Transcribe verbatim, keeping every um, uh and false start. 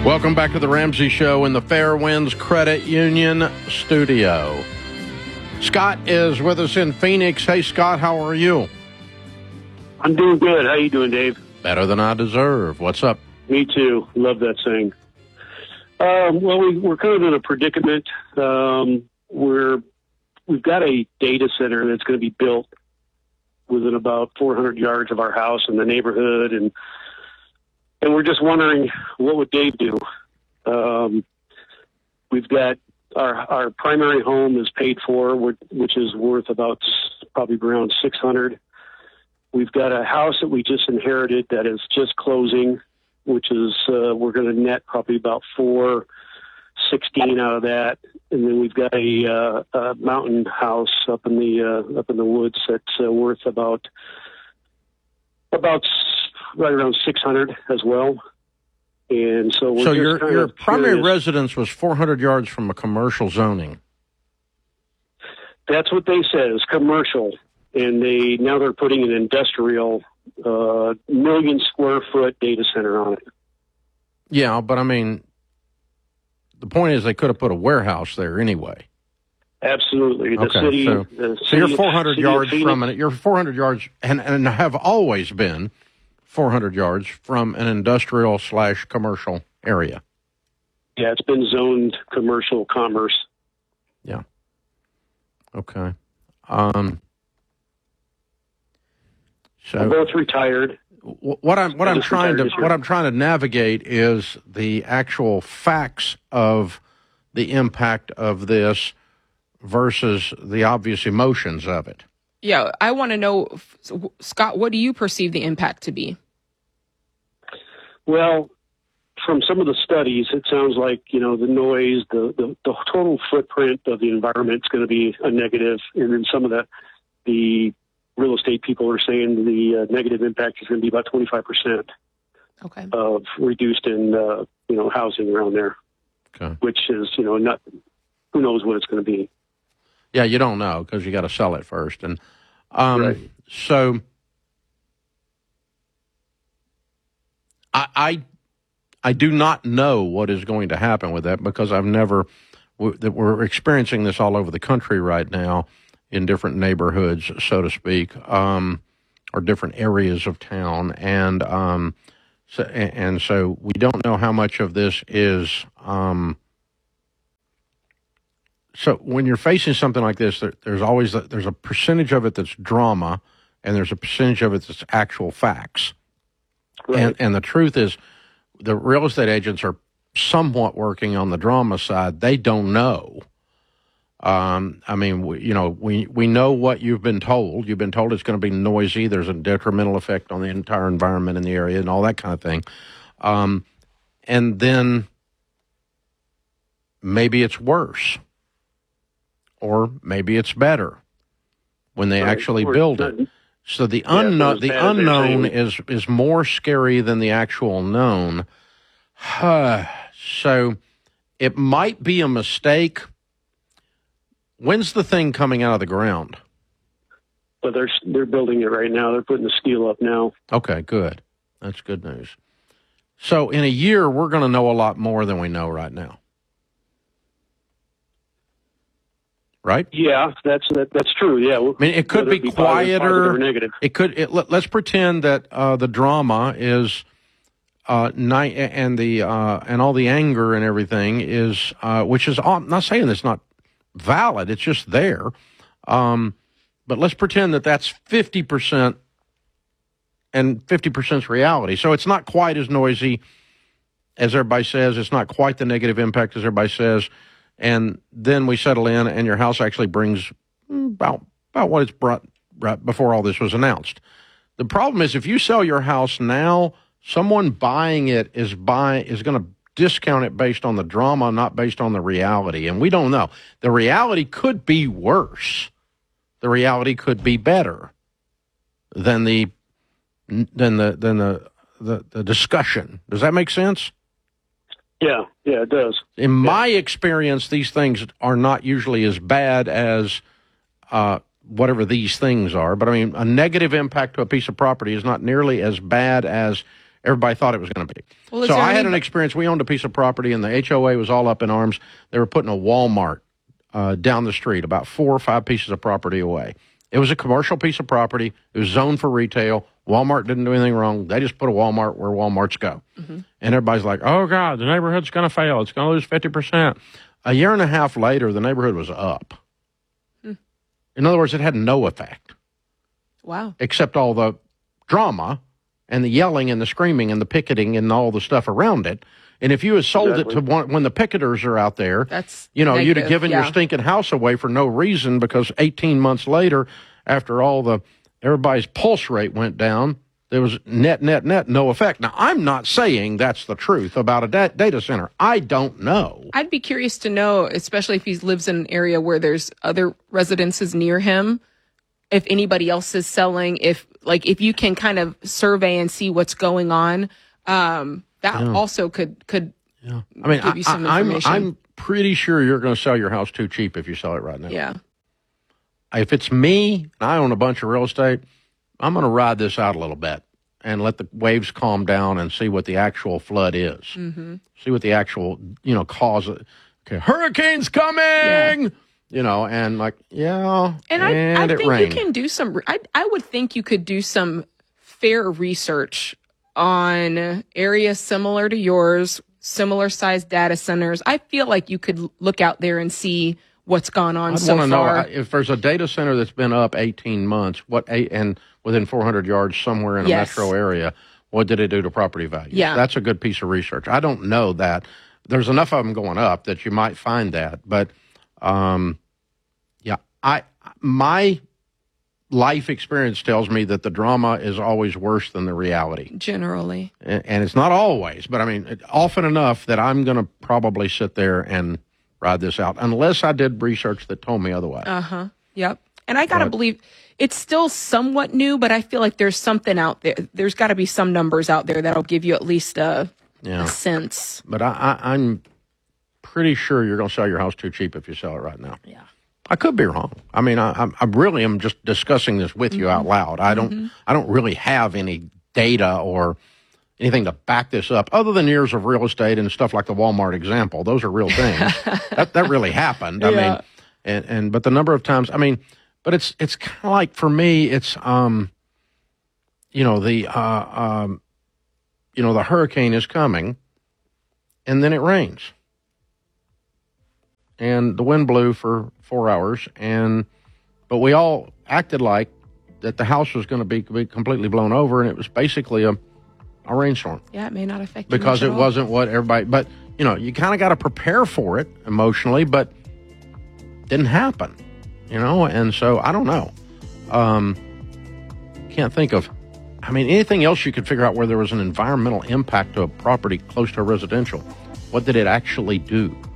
Welcome back to the Ramsey Show in the Fairwinds Credit Union studio. Scott is with us in Phoenix. Hey, Scott, how are you? I'm doing good. How you doing, Dave? Better than I deserve. What's up? Me too. Love that saying. Um, well, we, we're kind of in a predicament. Um, we're we've got a data center that's going to be built within about four hundred yards of our house in the neighborhood, and and we're just wondering, what would Dave do? Um, we've got our our primary home is paid for, which is worth about probably around six hundred. We've got a house that we just inherited that is just closing, which is uh, we're going to net probably about four sixteen out of that, and then we've got a, uh, a mountain house up in the uh, up in the woods that's uh, worth about about right around six hundred as well. And so, we're so just your kind your of primary curious. residence was four hundred yards from a commercial zoning. That's what they said is commercial, and they now they're putting an industrial uh, million square foot data center on it. Yeah, but I mean, the point is they could have put a warehouse there anyway. Absolutely, the okay, city. so, the so city you're of- four hundred city of yards Phoenix- from it. You're four hundred yards, and and have always been four hundred yards from an industrial slash commercial area. Yeah, it's been zoned commercial commerce. Yeah. Okay. Um. We're So both retired. wh- what I'm what I I'm just trying to retired this year. what I'm trying to navigate is the actual facts of the impact of this versus the obvious emotions of it. Yeah, I want to know, Scott, what do you perceive the impact to be? Well, from some of the studies, it sounds like, you know, the noise, the, the, the total footprint of the environment is going to be a negative. And then some of the, the real estate people are saying the uh, negative impact is going to be about twenty-five percent Okay. of reduced in, uh, you know, housing around there, Okay. which is, you know, not, who knows what it's going to be. Yeah, you don't know because you got to sell it first, and um, Right. so I, I I do not know what is going to happen with that because I've never we, that we're experiencing this all over the country right now in different neighborhoods, so to speak, um, or different areas of town, and um, so and, and so we don't know how much of this is. Um, So when you're facing something like this, there, there's always a, there's a percentage of it that's drama, and there's a percentage of it that's actual facts. Right. And and the truth is, the real estate agents are somewhat working on the drama side. They don't know. Um, I mean, we, you know, we we know what you've been told. You've been told it's going to be noisy. There's a detrimental effect on the entire environment in the area, and all that kind of thing. Um, and then maybe it's worse. Or maybe it's better when they Right. actually Or build not- it. So the Yeah, unknown, it's the bad as they're unknown saying. is is more scary than the actual known. So it might be a mistake. When's the thing coming out of the ground? But they're, they're building it right now. They're putting the steel up now. Okay, good. That's good news. So in a year, we're going to know a lot more than we know right now. Right? Yeah, that's that, that's true. Yeah, I mean, it could Whether be it positive- quieter. positive or negative. It could. It, let, let's pretend that uh, the drama is, uh, ni- and the uh, and all the anger and everything is, uh, which is. I'm not saying it's not valid. It's just there. Um, but let's pretend that that's fifty percent, and fifty percent is reality. So it's not quite as noisy as everybody says. It's not quite the negative impact as everybody says. And then we settle in, and your house actually brings about about what it's brought right before all this was announced. The problem is, if you sell your house now, someone buying it is buy is going to discount it based on the drama, not based on the reality. And we don't know. The reality could be worse. The reality could be better than the than the than the the, the discussion. Does that make sense? Yeah, yeah, it does. In my experience, these things are not usually as bad as uh, whatever these things are. But I mean, a negative impact to a piece of property is not nearly as bad as everybody thought it was going to be. Well, is so there I had any- an experience. We owned a piece of property, and the H O A was all up in arms. They were putting a Walmart uh, down the street, about four or five pieces of property away. It was a commercial piece of property. It was zoned for retail. Walmart didn't do anything wrong. They just put a Walmart where Walmarts go. Mm-hmm. And everybody's like, oh, God, the neighborhood's going to fail. It's going to lose fifty percent. A year and a half later, the neighborhood was up. Hmm. In other words, it had no effect. Wow. Except all the drama and the yelling and the screaming and the picketing and all the stuff around it. And if you had sold Exactly. it to one, when the picketers are out there, That's you know, negative, you'd have given yeah. your stinking house away for no reason because eighteen months later, after all the, everybody's pulse rate went down, there was net, net, net, no effect. Now, I'm not saying that's the truth about a da- data center. I don't know. I'd be curious to know, especially if he lives in an area where there's other residences near him, if anybody else is selling, if like if you can kind of survey and see what's going on, um, that Yeah. also could could Yeah. I mean, give I, you some I, I'm, information. I'm pretty sure you're going to sell your house too cheap if you sell it right now. yeah. If it's me and I own a bunch of real estate, I'm going to ride this out a little bit and let the waves calm down and see what the actual flood is. Mm-hmm. See what the actual, you know, cause. Okay, hurricane's coming. Yeah. You know, and like, yeah, And I, and I it think rained. you can do some. I I would think you could do some fair research on areas similar to yours, similar sized data centers. I feel like you could look out there and see what's gone on I'd so want to know far. uh, if there's a data center that's been up eighteen months, what eight and within four hundred yards somewhere in a Yes. metro area, what did it do to property value? Yeah. That's a good piece of research. I don't know that. There's enough of them going up that you might find that, but um, yeah, I my life experience tells me that the drama is always worse than the reality. Generally, And, and it's not always, but I mean, it, often enough that I'm going to probably sit there and ride this out, unless I did research that told me otherwise. uh huh. Yep. And I gotta But- believe it's still somewhat new, but I feel like there's something out there. There's got to be some numbers out there that'll give you at least a, Yeah. a sense. But I, I, I'm pretty sure you're going to sell your house too cheap if you sell it right now. Yeah. I could be wrong. I mean, I, I, I really am just discussing this with you out loud. I don't, Mm-hmm. I don't really have any data or anything to back this up, other than years of real estate and stuff like the Walmart example. Those are real things. that that really happened. I Yeah. mean, and and but the number of times, I mean, but it's it's kind of like for me, it's um, you know, the uh, um, you know, the hurricane is coming, and then it rains. And the wind blew for four hours, and but we all acted like that the house was going to be, be completely blown over, and it was basically a, a rainstorm Yeah, it may not affect you because much it at all. wasn't what everybody. But you know, you kind of got to prepare for it emotionally, but didn't happen. You know, and so I don't know. Um, can't think of. I mean, anything else you could figure out where there was an environmental impact to a property close to a residential? What did it actually do?